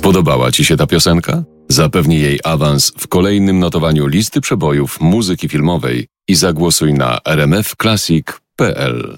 Spodobała Ci się ta piosenka? Zapewnij jej awans w kolejnym notowaniu listy przebojów muzyki filmowej i zagłosuj na rmfclassic.pl.